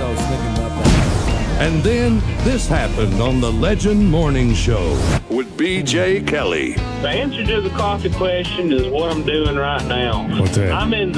was thinking about that. And then this happened on the Legend Morning Show with BJ Kelly. The answer to the coffee question is what I'm doing right now. What's that? I'm in